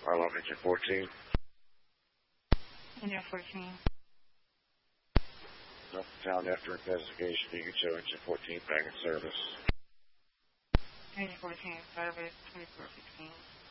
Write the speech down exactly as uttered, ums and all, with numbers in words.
Alarm engine fourteen. Engine fourteen. Nothing found after investigation. You can show engine fourteen back in service. Engine fourteen, service twenty-four sixteen.